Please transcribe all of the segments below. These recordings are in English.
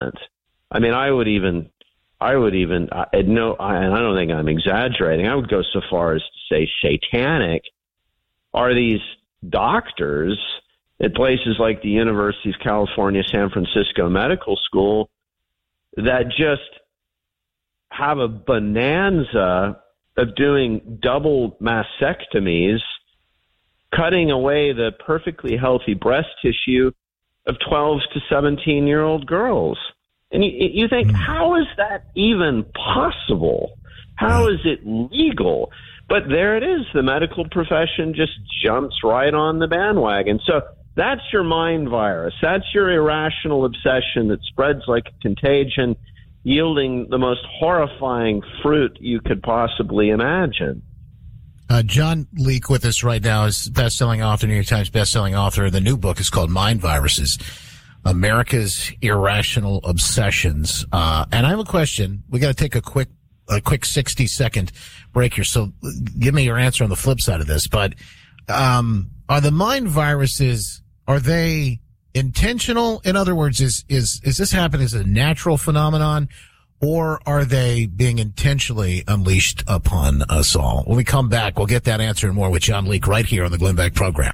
I mean, I would even, and I don't think I'm exaggerating, I would go so far as to say satanic are these doctors at places like the University of California, San Francisco Medical School that just have a bonanza of doing double mastectomies, cutting away the perfectly healthy breast tissue of 12 to 17-year-old girls. And you think, how is that even possible? How is it legal? But there it is. The medical profession just jumps right on the bandwagon. So that's your mind virus. That's your irrational obsession that spreads like a contagion, yielding the most horrifying fruit you could possibly imagine. John Leake with us right now is best-selling author, New York Times best-selling author. The new book is called Mind Viruses, America's Irrational Obsessions. And I have a question. We got to take a quick 60-second break here. So give me your answer on the flip side of this. But are the mind viruses, are they intentional? In other words, is this happening as a natural phenomenon, or are they being intentionally unleashed upon us all? When we come back, we'll get that answer and more with John Leake right here on the Glenn Beck program.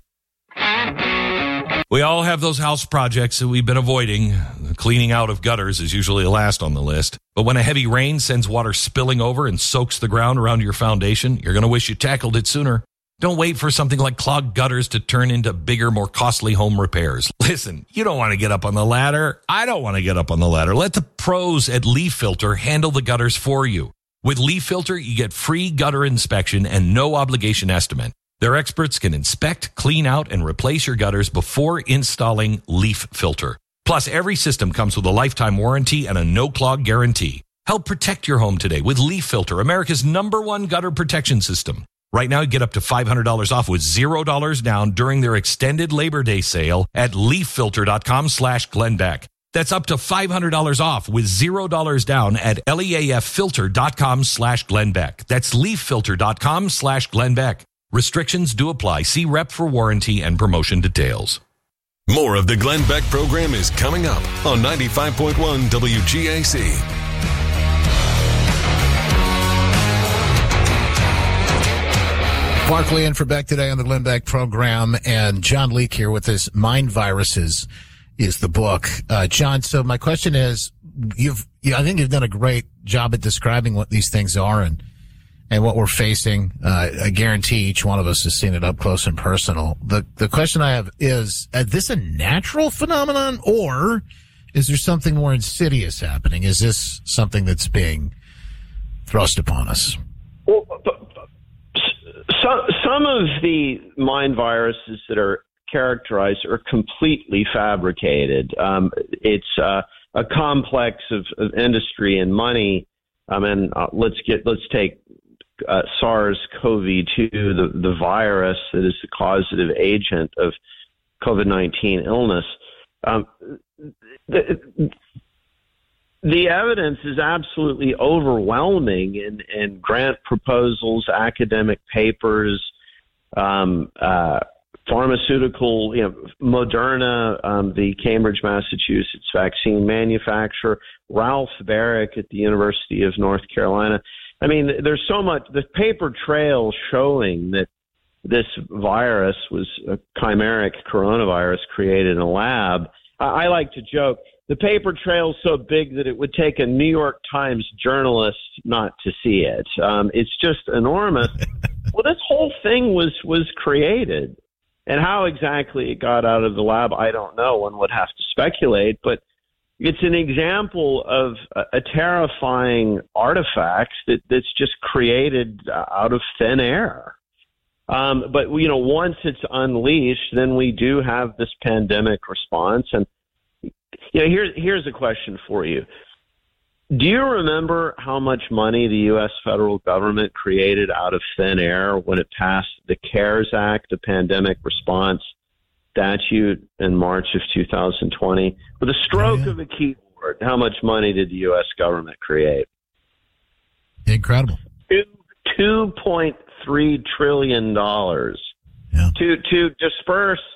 We all have those house projects that we've been avoiding. The cleaning out of gutters is usually last on the list. But when a heavy rain sends water spilling over and soaks the ground around your foundation, you're going to wish you tackled it sooner. Don't wait for something like clogged gutters to turn into bigger, more costly home repairs. Listen, you don't want to get up on the ladder. I don't want to get up on the ladder. Let the pros at Leaf Filter handle the gutters for you. With Leaf Filter, you get free gutter inspection and no obligation estimate. Their experts can inspect, clean out, and replace your gutters before installing Leaf Filter. Plus, every system comes with a lifetime warranty and a no-clog guarantee. Help protect your home today with Leaf Filter, America's #1 gutter protection system. Right now, you get up to $500 off with $0 down during their extended Labor Day sale at leaffilter.com/GlennBeck. That's up to $500 off with $0 down at leaffilter.com/GlennBeck. That's leaffilter.com/GlennBeck. Restrictions do apply. See rep for warranty and promotion details. More of the Glenn Beck program is coming up on 95.1 WGAC. Barkley in for Beck today on the Glenn Beck program, and John Leake here with his Mind Viruses is the book. John, so my question is, I think you've done a great job at describing what these things are and what we're facing. I guarantee each one of us has seen it up close and personal. The question I have is this a natural phenomenon, or is there something more insidious happening? Is this something that's being thrust upon us? Well, some of the mind viruses that are characterized are completely fabricated. It's a complex of industry and money. Let's take SARS-CoV-2, the virus that is the causative agent of COVID-19 illness. The evidence is absolutely overwhelming in grant proposals, academic papers, pharmaceutical, Moderna, the Cambridge, Massachusetts vaccine manufacturer, Ralph Barrick at the University of North Carolina. I mean, there's so much, the paper trail showing that this virus was a chimeric coronavirus created in a lab. I like to joke, the paper trail is so big that it would take a New York Times journalist not to see it. It's just enormous. Well, this whole thing was created. And how exactly it got out of the lab, I don't know. One would have to speculate. But it's an example of a terrifying artifact that's just created out of thin air. But, once it's unleashed, then we do have this pandemic response. And, here's a question for you. Do you remember how much money the U.S. federal government created out of thin air when it passed the CARES Act, the pandemic response statute, in March of 2020? With a stroke of a keyboard, how much money did the U.S. government create? Incredible. $2.3 trillion to disperse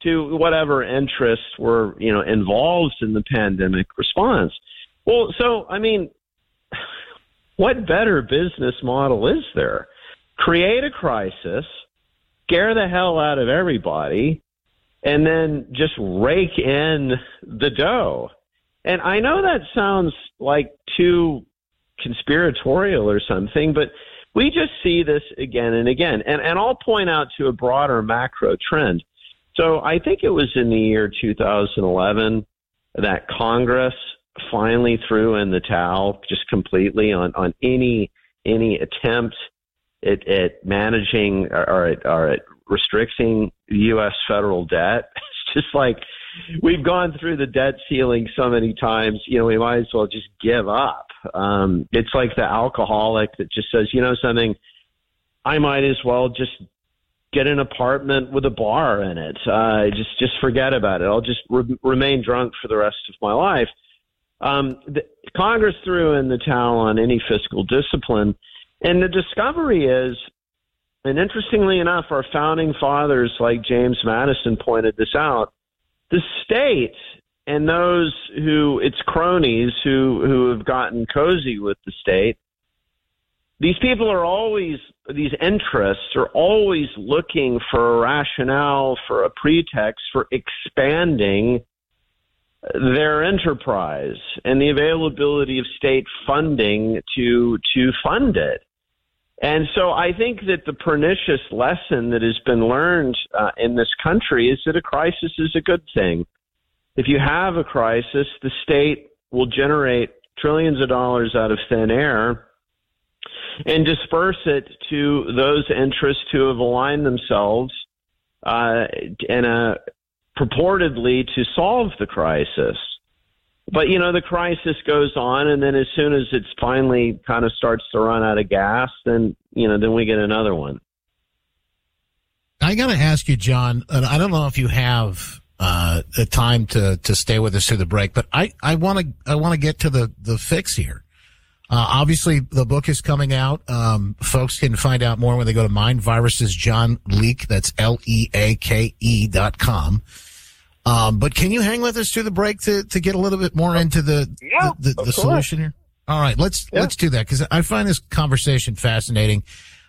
to whatever interests were, involved in the pandemic response. Well, so, I mean, what better business model is there? Create a crisis, scare the hell out of everybody, and then just rake in the dough. And I know that sounds like too conspiratorial or something, but we just see this again and again. And I'll point out to a broader macro trend. So I think it was in the year 2011 that Congress finally threw in the towel just completely on any attempt at managing or at restricting U.S. federal debt. It's just like we've gone through the debt ceiling so many times, we might as well just give up. It's like the alcoholic that just says, something, I might as well just get an apartment with a bar in it. Just forget about it. I'll just remain drunk for the rest of my life. Congress threw in the towel on any fiscal discipline. And the discovery is, and interestingly enough, our founding fathers like James Madison pointed this out, the state and those its cronies who have gotten cozy with the state, these interests are always looking for a rationale, for a pretext for expanding their enterprise and the availability of state funding to fund it. And so I think that the pernicious lesson that has been learned in this country is that a crisis is a good thing. If you have a crisis, the state will generate trillions of dollars out of thin air and disperse it to those interests who have aligned themselves purportedly to solve the crisis. But, the crisis goes on, and then as soon as it's finally kind of starts to run out of gas, then we get another one. I got to ask you, John, and I don't know if you have the time to stay with us through the break, but I want to get to the fix here. Obviously, the book is coming out. Folks can find out more when they go to Mind Viruses, John Leake. That's LEAKE.com. But can you hang with us through the break to get a little bit more into the solution here? All right, let's do that, because I find this conversation fascinating.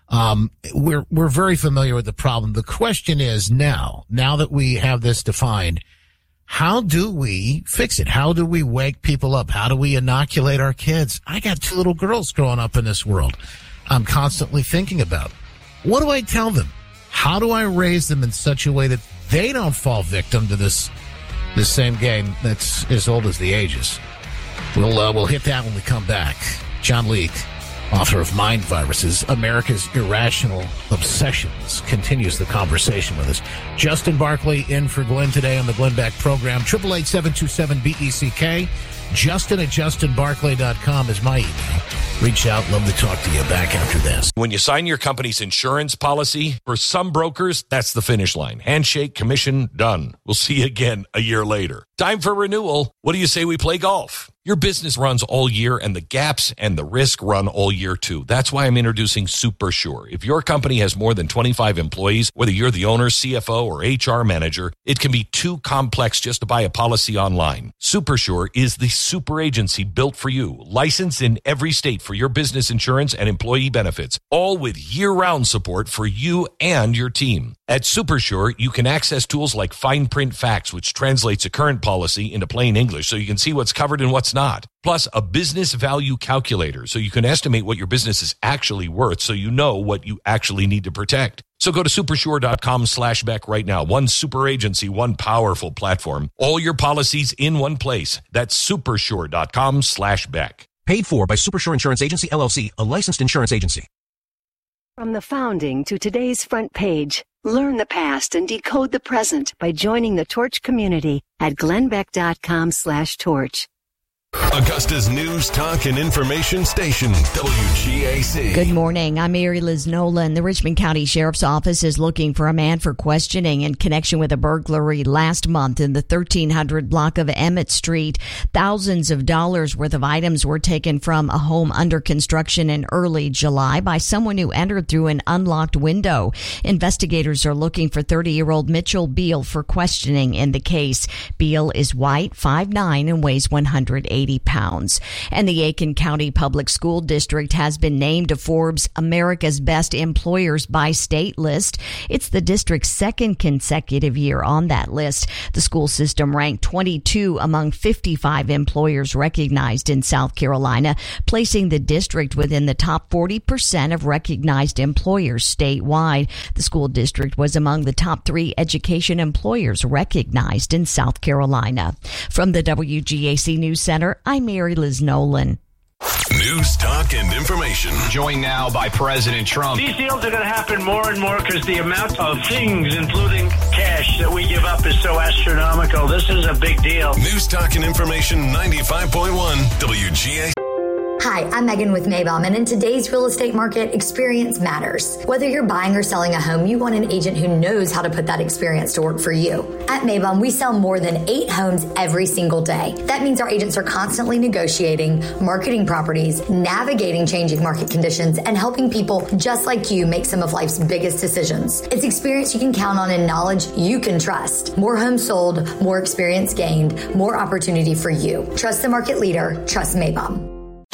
We're very familiar with the problem. The question is now that we have this defined, how do we fix it? How do we wake people up? How do we inoculate our kids? I got 2 little girls growing up in this world I'm constantly thinking about. What do I tell them? How do I raise them in such a way that they don't fall victim to this same game that's as old as the ages? We'll hit that when we come back. John Leake, author of Mind Viruses, America's Irrational Obsessions, continues the conversation with us. Justin Barclay in for Glenn today on the Glenn Beck program. 888-727-BECK. Justin at justinbarclay.com is my email. Reach out. Love to talk to you. Back after this. When you sign your company's insurance policy, for some brokers, that's the finish line. Handshake, commission, done. We'll see you again a year later. Time for renewal. What do you say we play golf? Your business runs all year, and the gaps and the risk run all year too. That's why I'm introducing SuperSure. If your company has more than 25 employees, whether you're the owner, CFO, or HR manager, it can be too complex just to buy a policy online. SuperSure is the super agency built for you, licensed in every state for your business insurance and employee benefits, all with year-round support for you and your team. At SuperSure, you can access tools like Fine Print Facts, which translates a current policy into plain English so you can see what's covered and what's not. Plus, a business value calculator so you can estimate what your business is actually worth so you know what you actually need to protect. So go to supersure.com/Beck right now. One super agency, one powerful platform. All your policies in one place. That's supersure.com/Beck. Paid for by Supersure Insurance Agency, LLC, a licensed insurance agency. From the founding to today's front page, learn the past and decode the present by joining the Torch community at glennbeck.com/torch. Augusta's news, talk, and information station, WGAC. Good morning. I'm Mary Liz Nolan. The Richmond County Sheriff's Office is looking for a man for questioning in connection with a burglary last month in the 1300 block of Emmett Street. Thousands of dollars worth of items were taken from a home under construction in early July by someone who entered through an unlocked window. Investigators are looking for 30-year-old Mitchell Beal for questioning in the case. Beal is white, 5'9", and weighs 180 pounds. And the Aiken County Public School District has been named to Forbes' America's Best Employers by State list. It's the district's second consecutive year on that list. The school system ranked 22 among 55 employers recognized in South Carolina, placing the district within the top 40% of recognized employers statewide. The school district was among the top 3 education employers recognized in South Carolina. From the WGAC News Center, I'm Mary Liz Nolan. News, talk, and information. Joined now by President Trump. These deals are going to happen more and more because the amount of things, including cash, that we give up is so astronomical. This is a big deal. News, talk, and information, 95.1 WGAC. Hi, I'm Megan with Maybaum, and in today's real estate market, experience matters. Whether you're buying or selling a home, you want an agent who knows how to put that experience to work for you. At Maybaum, we sell more than 8 homes every single day. That means our agents are constantly negotiating, marketing properties, navigating changing market conditions, and helping people just like you make some of life's biggest decisions. It's experience you can count on and knowledge you can trust. More homes sold, more experience gained, more opportunity for you. Trust the market leader. Trust Maybaum.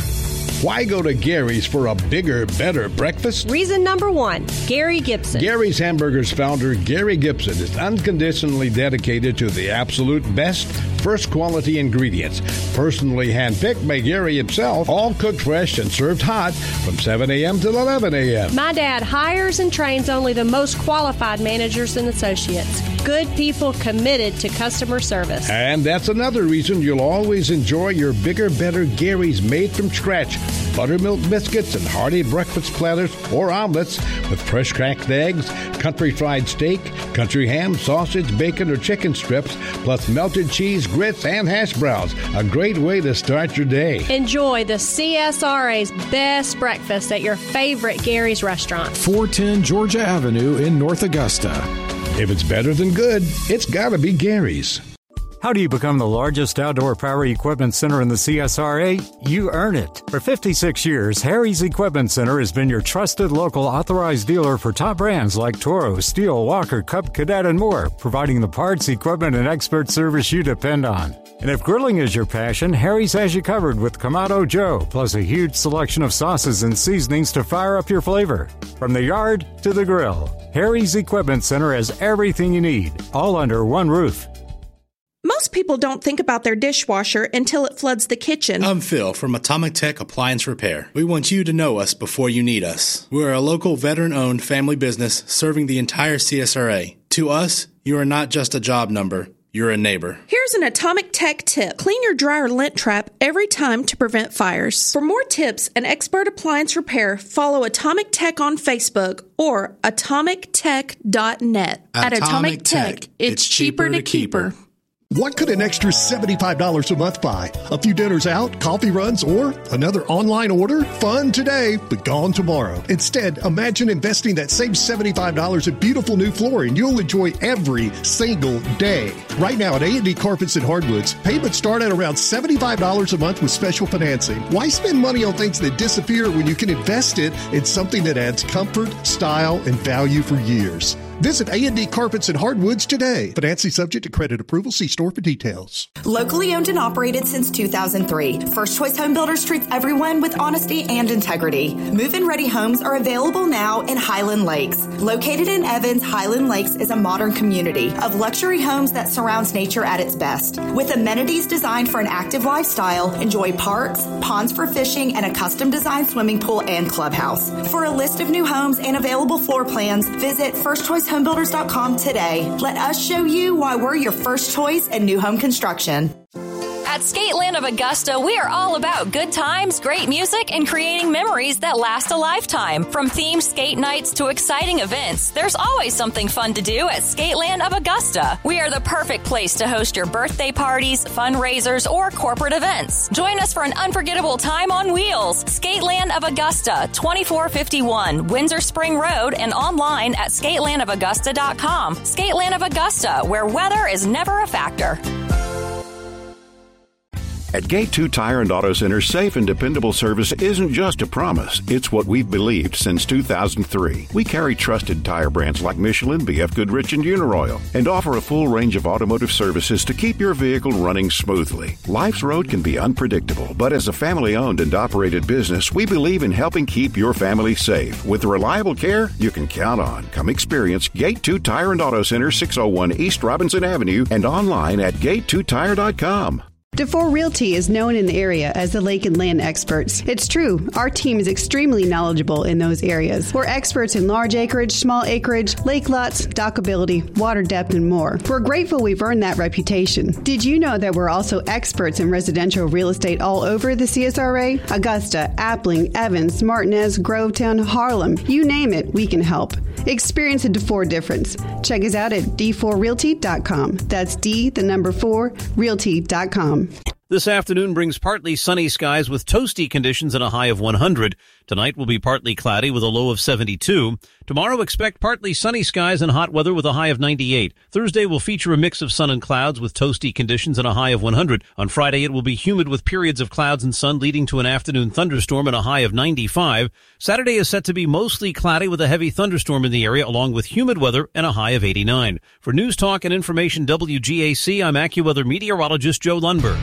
Why go to Gary's for a bigger, better breakfast? Reason number 1, Gary Gibson. Gary's Hamburgers founder, Gary Gibson, is unconditionally dedicated to the absolute best, first quality ingredients. Personally handpicked by Gary himself, all cooked fresh and served hot from 7 a.m. to 11 a.m. My dad hires and trains only the most qualified managers and associates. Good people committed to customer service. And that's another reason you'll always enjoy your bigger, better Gary's made from scratch. Buttermilk biscuits and hearty breakfast platters or omelets with fresh cracked eggs, country fried steak, country ham, sausage, bacon, or chicken strips, plus melted cheese, grits, and hash browns. A great way to start your day. Enjoy the CSRA's best breakfast at your favorite Gary's restaurant. 410 Georgia Avenue in North Augusta. If it's better than good, it's got to be Gary's. How do you become the largest outdoor power equipment center in the CSRA? You earn it. For 56 years, Harry's Equipment Center has been your trusted local authorized dealer for top brands like Toro, Steel, Walker, Cub, Cadet, and more, providing the parts, equipment, and expert service you depend on. And if grilling is your passion, Harry's has you covered with Kamado Joe, plus a huge selection of sauces and seasonings to fire up your flavor. From the yard to the grill, Harry's Equipment Center has everything you need, all under one roof. Most people don't think about their dishwasher until it floods the kitchen. I'm Phil from Atomic Tech Appliance Repair. We want you to know us before you need us. We're a local veteran-owned family business serving the entire CSRA. To us, you are not just a job number. You're a neighbor. Here's an Atomic Tech tip. Clean your dryer lint trap every time to prevent fires. For more tips and expert appliance repair, follow Atomic Tech on Facebook or atomictech.net. At Atomic Tech, it's cheaper to keep her. What could an extra $75 a month buy? A few dinners out, coffee runs, or another online order? Fun today, but gone tomorrow. Instead, imagine investing that same $75 in beautiful new flooring you'll enjoy every single day. Right now at A&D Carpets and Hardwoods, payments start at around $75 a month with special financing. Why spend money on things that disappear when you can invest it in something that adds comfort, style, and value for years? Visit A&D Carpets and Hardwoods today. Financing subject to credit approval. See store for details. Locally owned and operated since 2003. First Choice Home Builders treats everyone with honesty and integrity. Move-in ready homes are available now in Highland Lakes. Located in Evans, Highland Lakes is a modern community of luxury homes that surrounds nature at its best. With amenities designed for an active lifestyle, enjoy parks, ponds for fishing, and a custom-designed swimming pool and clubhouse. For a list of new homes and available floor plans, visit FirstChoiceHomebuilders.com today. Let us show you why we're your first choice in new home construction. At At Skateland of Augusta, we are all about good times, great music, and creating memories that last a lifetime. From themed skate nights to exciting events, there's always something fun to do at Skateland of Augusta. We are the perfect place to host your birthday parties, fundraisers, or corporate events. Join us for an unforgettable time on wheels. Skateland of Augusta, 2451 Windsor Spring Road, and online at skatelandofaugusta.com. Skateland of Augusta, where weather is never a factor. At Gate 2 Tire and Auto Center, safe and dependable service isn't just a promise. It's what we've believed since 2003. We carry trusted tire brands like Michelin, BF Goodrich, and Uniroyal, and offer a full range of automotive services to keep your vehicle running smoothly. Life's road can be unpredictable, but as a family-owned and operated business, we believe in helping keep your family safe. With reliable care you can count on. Come experience Gate 2 Tire and Auto Center, 601 East Robinson Avenue, and online at gate2tire.com. DeFore Realty is known in the area as the lake and land experts. It's true, our team is extremely knowledgeable in those areas. We're experts in large acreage, small acreage, lake lots, dockability, water depth, and more. We're grateful we've earned that reputation. Did you know that we're also experts in residential real estate all over the CSRA? Augusta, Appling, Evans, Martinez, Grovetown, Harlem, you name it, we can help. Experience a DeFore difference. Check us out at d4realty.com. That's D4realty.com. This afternoon brings partly sunny skies with toasty conditions and a high of 100. Tonight will be partly cloudy with a low of 72. Tomorrow expect partly sunny skies and hot weather with a high of 98. Thursday will feature a mix of sun and clouds with toasty conditions and a high of 100. On Friday it will be humid with periods of clouds and sun leading to an afternoon thunderstorm and a high of 95. Saturday is set to be mostly cloudy with a heavy thunderstorm in the area along with humid weather and a high of 89. For News Talk and Information WGAC, I'm AccuWeather meteorologist Joe Lundberg.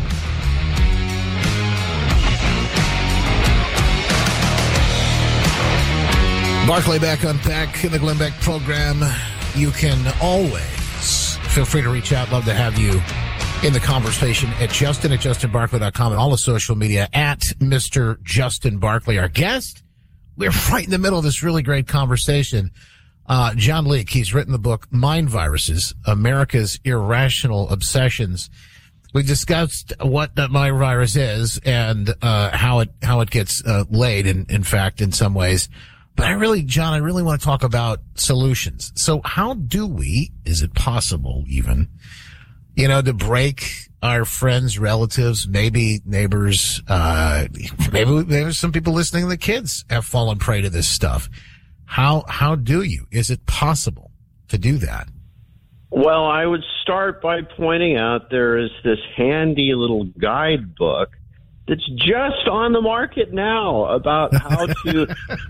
Barclay back in the Glenn Beck program. You can always feel free to reach out. Love to have you in the conversation at justin@justinbarclay.com and all the social media at Mr. Justin Barclay. Our guest, we're right in the middle of this really great conversation. John Leake, he's written the book Mind Viruses, America's Irrational Obsessions. We discussed what that mind virus is and how it gets laid, in fact, in some ways. But John, I really want to talk about solutions. So how do we, is it possible even, to break our friends, relatives, maybe neighbors, maybe some people listening, the kids have fallen prey to this stuff. How do you? Is it possible to do that? Well, I would start by pointing out there is this handy little guidebook that's just on the market now about how to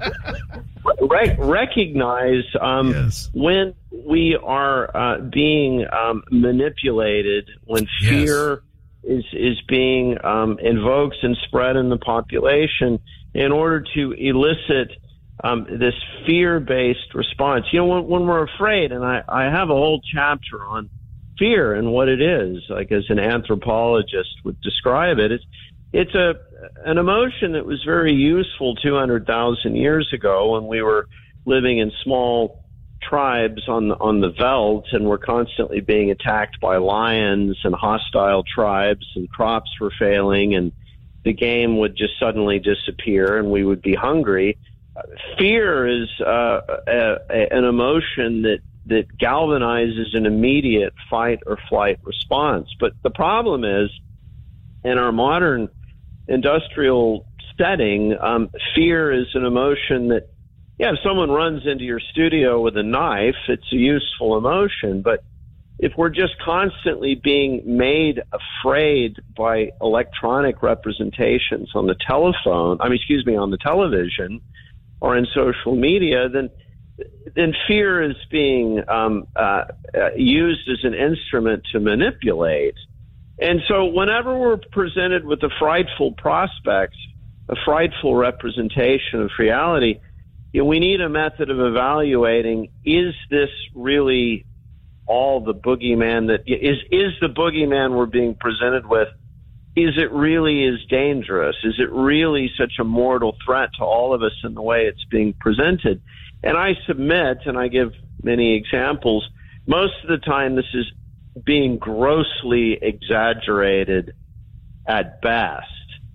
recognize when we are being manipulated, when fear is being invoked and spread in the population in order to elicit this fear-based response. When we're afraid, and I have a whole chapter on fear and what it is, like as an anthropologist would describe it, it's an emotion that was very useful 200,000 years ago when we were living in small tribes on the veldt and were constantly being attacked by lions and hostile tribes, and crops were failing and the game would just suddenly disappear and we would be hungry. Fear is an emotion that galvanizes an immediate fight or flight response. But the problem is, in our modern industrial setting, fear is an emotion that, if someone runs into your studio with a knife, it's a useful emotion. But if we're just constantly being made afraid by electronic representations on the on the television or in social media, then fear is being used as an instrument to manipulate. And so whenever we're presented with a frightful prospect, a frightful representation of reality, we need a method of evaluating, is this really all the boogeyman that is the boogeyman we're being presented with? Is it really as dangerous? Is it really such a mortal threat to all of us in the way it's being presented? And I submit, and I give many examples, most of the time this is being grossly exaggerated at best.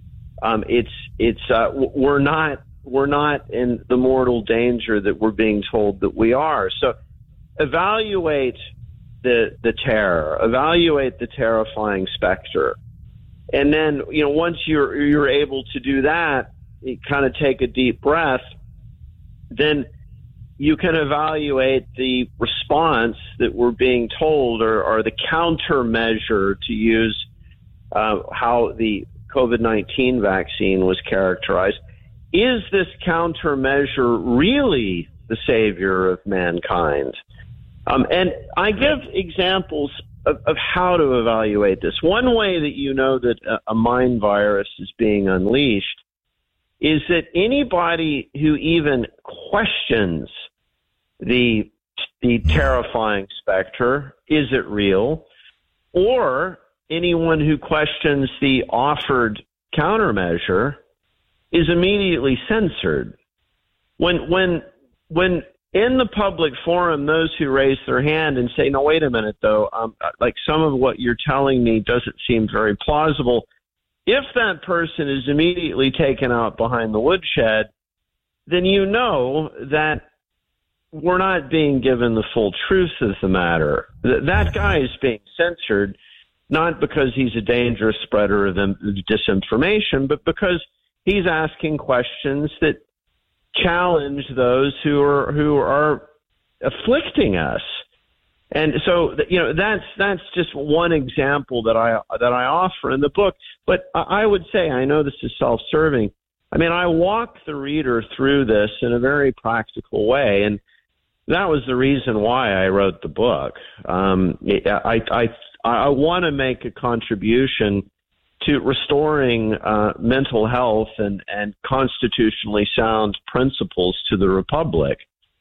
We're not in the mortal danger that we're being told that we are. So evaluate the terror, evaluate the terrifying specter. And then, once you're able to do that, you kind of take a deep breath, then you can evaluate the response that we're being told or the countermeasure, to use how the COVID-19 vaccine was characterized. Is this countermeasure really the savior of mankind? And I give examples of how to evaluate this. One way that you know that a mind virus is being unleashed is that anybody who even questions the terrifying specter, is it real, or anyone who questions the offered countermeasure, is immediately censored. When in the public forum, those who raise their hand and say, no, wait a minute, though, like some of what you're telling me doesn't seem very plausible, if that person is immediately taken out behind the woodshed, then you know that we're not being given the full truth of the matter. That guy is being censored, not because he's a dangerous spreader of disinformation, but because he's asking questions that challenge those who are afflicting us. And so, that's just one example that I offer in the book. But I would say, I know this is self-serving, I walk the reader through this in a very practical way, and that was the reason why I wrote the book. I want to make a contribution to restoring mental health and constitutionally sound principles to the Republic.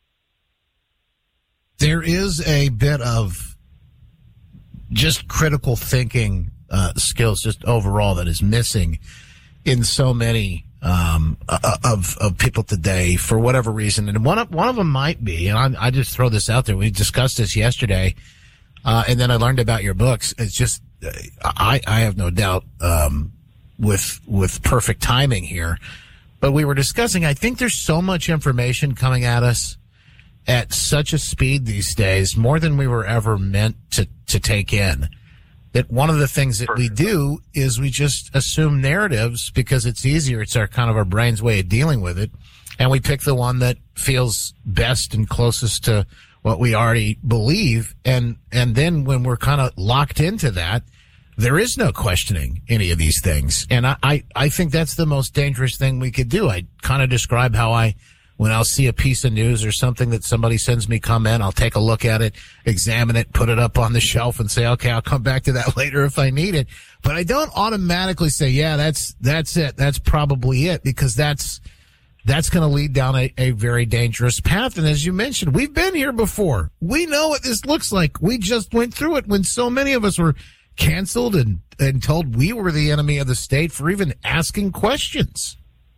There is a bit of just critical thinking skills, just overall, that is missing in so many of people today for whatever reason. And one of them might be, and I just throw this out there. We discussed this yesterday, and then I learned about your books. It's just, I have no doubt, with perfect timing here, but we were discussing, I think there's so much information coming at us at such a speed these days, more than we were ever meant to take in, that one of the things that we do is we just assume narratives because it's easier. It's our brain's way of dealing with it. And we pick the one that feels best and closest to what we already believe. And then when we're kind of locked into that, there is no questioning any of these things. And I think that's the most dangerous thing we could do. I kind of describe how when I'll see a piece of news or something that somebody sends me come in, I'll take a look at it, examine it, put it up on the shelf and say, okay, I'll come back to that later if I need it. But I don't automatically say, yeah, that's it. That's probably it, because that's going to lead down a very dangerous path. And as you mentioned, we've been here before. We know what this looks like. We just went through it when so many of us were canceled and told we were the enemy of the state for even asking questions.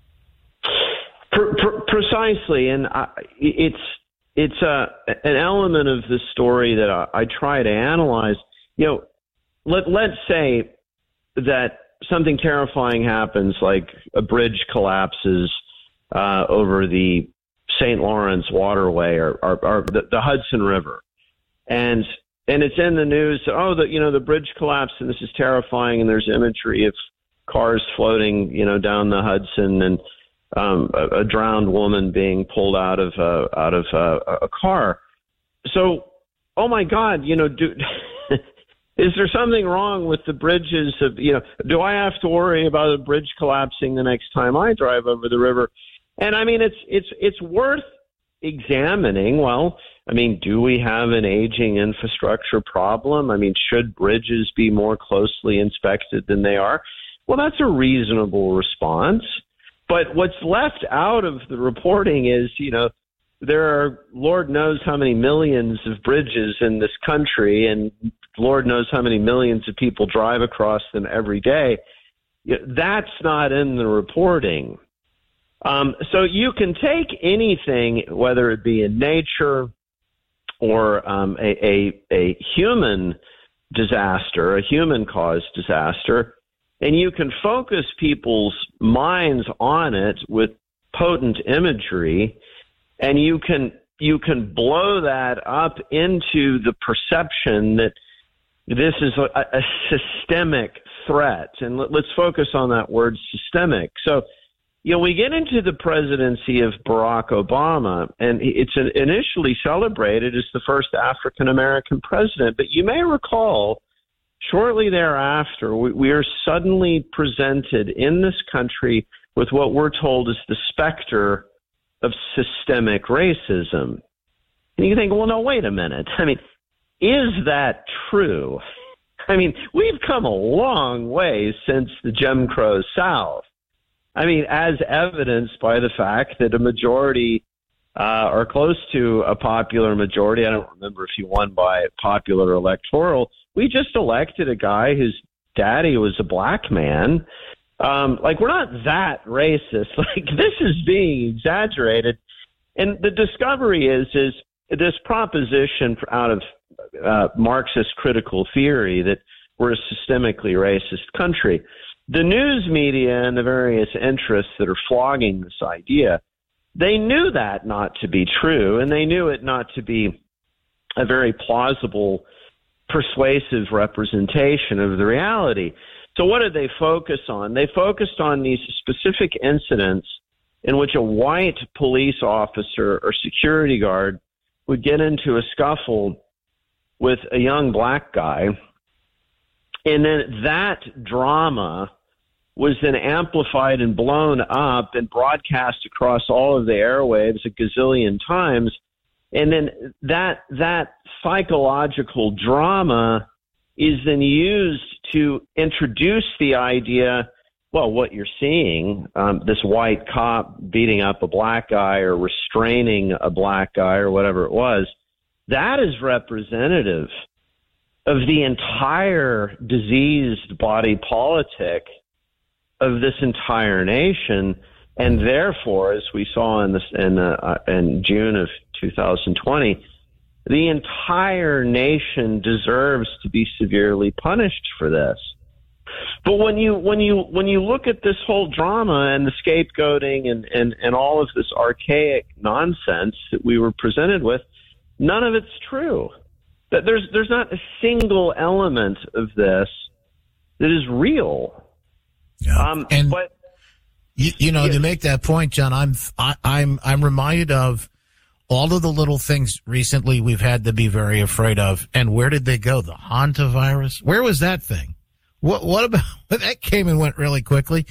Precisely, and it's an element of the story that I try to analyze. Let's say that something terrifying happens, like a bridge collapses over the St. Lawrence waterway or the Hudson River, and it's in the news. The bridge collapsed, and this is terrifying. And there's imagery of cars floating, down the Hudson, and a drowned woman being pulled out of a car. So, oh my God, is there something wrong with the bridges of, do I have to worry about a bridge collapsing the next time I drive over the river? And it's worth examining. Well, do we have an aging infrastructure problem? Should bridges be more closely inspected than they are? Well, that's a reasonable response. But what's left out of the reporting is, there are Lord knows how many millions of bridges in this country, and Lord knows how many millions of people drive across them every day. That's not in the reporting. So you can take anything, whether it be in nature or a human disaster, a human-caused disaster, and you can focus people's minds on it with potent imagery, and you can blow that up into the perception that this is a systemic threat. And let's focus on that word systemic. So, we get into the presidency of Barack Obama, and it's initially celebrated as the first African-American president. But you may recall, shortly thereafter, we are suddenly presented in this country with what we're told is the specter of systemic racism. And you think, well, no, wait a minute. I mean, is that true? I mean, we've come a long way since the Jim Crow South. I mean, as evidenced by the fact that a majority or close to a popular majority, I don't remember if he won by popular electoral, we just elected a guy whose daddy was a black man. We're not that racist. This is being exaggerated. And the discovery is this proposition out of Marxist critical theory that we're a systemically racist country. The news media and the various interests that are flogging this idea, they knew that not to be true, and they knew it not to be a very plausible, persuasive representation of the reality. So what did they focus on? They focused on these specific incidents in which a white police officer or security guard would get into a scuffle with a young black guy, and then that drama was then amplified and blown up and broadcast across all of the airwaves a gazillion times. And then that psychological drama is then used to introduce the idea, well, what you're seeing, this white cop beating up a black guy or restraining a black guy or whatever it was, that is representative of the entire diseased body politic of this entire nation. And therefore, as we saw in June of 2020, the entire nation deserves to be severely punished for this. But when you look at this whole drama and the scapegoating and all of this archaic nonsense that we were presented with, none of it's true. That there's not a single element of this that is real. Yeah. But to make that point, John, I'm reminded of all of the little things recently we've had to be very afraid of. And where did they go? The hantavirus? Where was that thing? What about that? Came and went really quickly.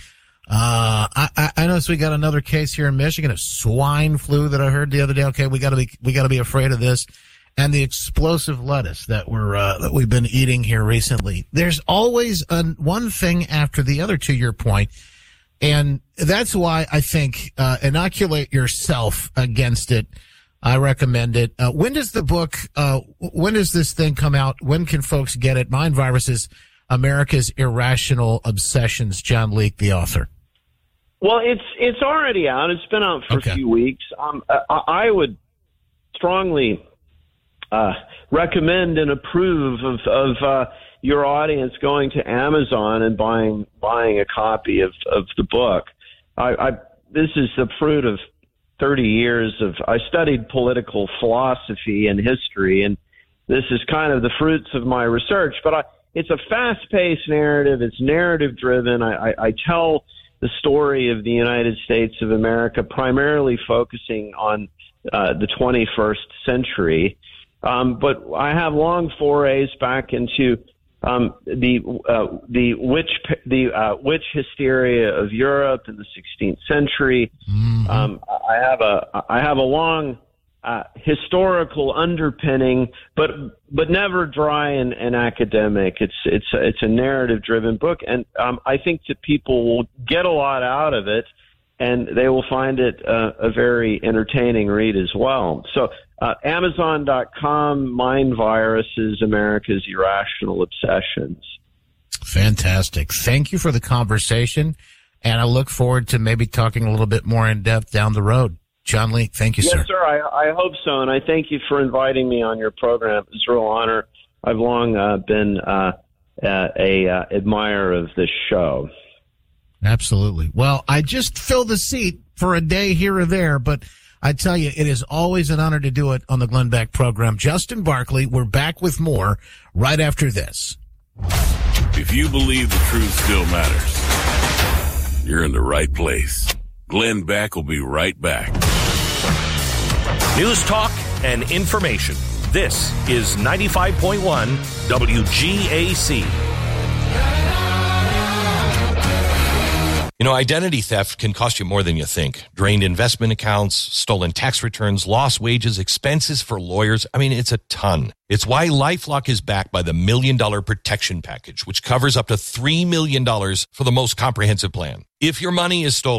I noticed we got another case here in Michigan of swine flu that I heard the other day. Okay, we got to be afraid of this. And the explosive lettuce that we've been eating here recently. There's always one thing after the other, to your point. And that's why I think inoculate yourself against it. I recommend it. When does the book, when does this thing come out? When can folks get it? Mind Viruses, America's Irrational Obsessions, John Leake, the author. Well, it's already out. It's been out for a few weeks. I would strongly recommend and approve of your audience going to Amazon and buying a copy of the book. This is the fruit of 30 years I studied political philosophy and history, and this is kind of the fruits of my research. But it's a fast-paced narrative. It's narrative-driven. I tell the story of the United States of America primarily focusing on the 21st century. But I have long forays back into the witch hysteria of Europe in the 16th century. Mm-hmm. I have a long historical underpinning, but never dry and academic. It's a narrative driven book, and I think that people will get a lot out of it, and they will find it a very entertaining read as well. So Amazon.com, Mind Viruses, America's Irrational Obsessions. Fantastic. Thank you for the conversation, and I look forward to maybe talking a little bit more in depth down the road. John Leake, thank you, sir. Yes, sir. I hope so, and I thank you for inviting me on your program. It's a real honor. I've long been a admirer of this show. Absolutely. Well, I just fill the seat for a day here or there, but I tell you, it is always an honor to do it on the Glenn Beck program. Justin Barkley, we're back with more right after this. If you believe the truth still matters, you're in the right place. Glenn Beck will be right back. News, talk, and information. This is 95.1 WGAC. You know, identity theft can cost you more than you think. Drained investment accounts, stolen tax returns, lost wages, expenses for lawyers. I mean, it's a ton. It's why LifeLock is backed by the $1 Million Protection Package, which covers up to $3 million for the most comprehensive plan. If your money is stolen,